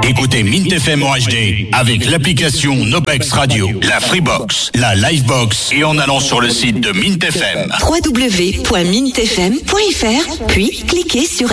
Écoutez Mint FM en HD avec l'application Nopex Radio, la Freebox, la Livebox et en allant sur le site de Mint FM. www.mintfm.fr, puis cliquez sur